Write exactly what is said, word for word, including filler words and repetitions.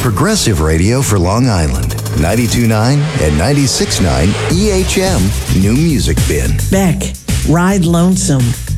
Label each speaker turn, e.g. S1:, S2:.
S1: Progressive Radio for Long Island. ninety-two point nine and ninety-six point nine E H M New Music Bin.
S2: Beck, Ride Lonesome.